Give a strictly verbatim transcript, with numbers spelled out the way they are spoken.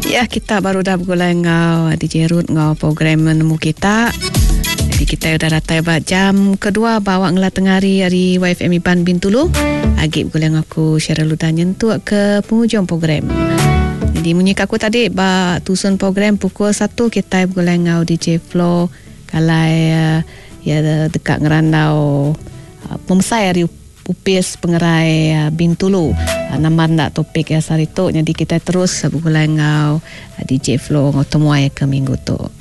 Ya, kita baru dah bergulai ngau D J Ruth ngau program menemu kita. Jadi kita dah datang buat jam kedua bawa ngelah tengari hari Y F M Iban Bintulu. Agip bergulai ngaku Syarul Ludan nyentuh ke penghujung program. Jadi munyi aku tadi ba tusun program pukul satu kita bergulai ngau D J Flo kalai uh, ya dekat ngerandau uh, pemesai hari Upis pengerai uh, Bintulu. Uh, nama nak topik ya sari tu. Jadi kita terus bergulai ngau uh, D J Flo ngau temuai ke minggu tu.